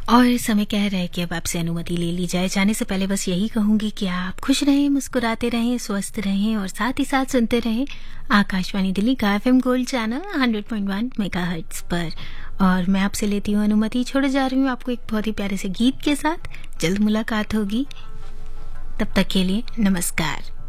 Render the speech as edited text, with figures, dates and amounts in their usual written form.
और समय कह रहा है कि अब आपसे अनुमति ले ली जाए। जाने से पहले बस यही कहूंगी कि आप खुश रहें, मुस्कुराते रहें, स्वस्थ रहें और साथ ही साथ सुनते रहें आकाशवाणी दिल्ली का FM गोल्ड चैनल 100.1 मेगाहर्ट्ज पर। और मैं आपसे लेती हूँ अनुमति, छोड़े जा रही हूँ आपको एक बहुत ही प्यारे से गीत के साथ। जल्द मुलाकात होगी, तब तक के लिए नमस्कार।